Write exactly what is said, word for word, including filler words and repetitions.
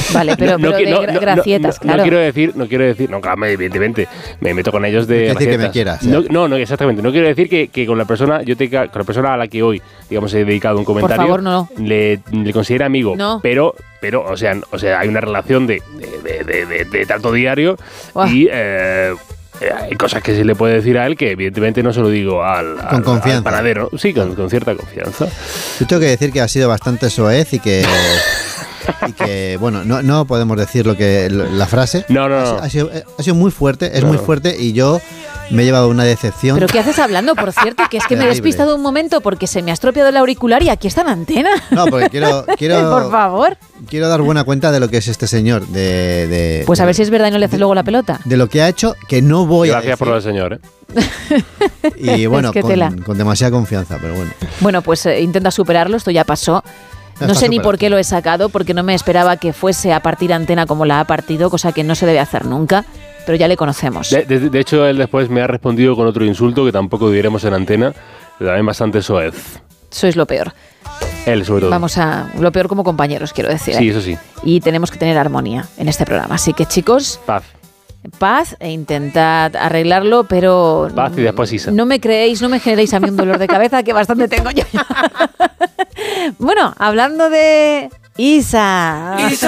Vale, pero, no, pero no, de no, no, gracietas, no, claro. No quiero decir, no quiero decir, no, claro, evidentemente, me meto con ellos de no quiere decir que me gracietas. quieras. No, no, no, exactamente. No quiero decir que, que con la persona, yo te, con la persona a la que hoy, digamos, he dedicado un comentario, Por favor, no. le, le considero amigo, No. pero, pero, o sea, o sea, hay una relación de, de, de, de, de trato diario Uah. y eh, eh, hay cosas que se le puede decir a él que evidentemente no se lo digo al, al, Con confianza. al panadero. Sí, con, con cierta confianza. Yo tengo que decir que ha sido bastante soez y que... y que, bueno, no, no podemos decir lo que la frase. No, no, ha, no. ha, sido, ha sido muy fuerte, es No, muy no. fuerte y yo me he llevado una decepción. ¿Pero qué haces hablando, por cierto? Que es que me he Terrible. despistado un momento porque se me ha estropeado el auricular y aquí está la antena. No, porque quiero, quiero, Por favor. quiero dar buena cuenta de lo que es este señor. De, de, Pues a de, ver si es verdad y no le haces luego la pelota. de lo que ha hecho, que no voy Gracias a por lo del decir. señor, ¿eh? Y bueno, Es que tela. con, con demasiada confianza, pero bueno. Bueno, pues eh, intenta superarlo, esto ya pasó. Ya No está sé ni superado. por qué lo he sacado, porque no me esperaba que fuese a partir antena como la ha partido, cosa que no se debe hacer nunca, pero ya le conocemos. De, de- de hecho, él después me ha respondido con otro insulto que tampoco diremos en antena, pero también bastante soez. Sois lo peor. Él, sobre todo. Vamos a lo peor como compañeros, quiero decir. Sí, ¿eh? eso sí. Y tenemos que tener armonía en este programa. Así que, chicos, Paz. paz e intentad arreglarlo, pero Paz y después Isa. no me creéis, no me generéis a mí un dolor de cabeza que bastante tengo yo. Bueno, hablando de Isa. Isa.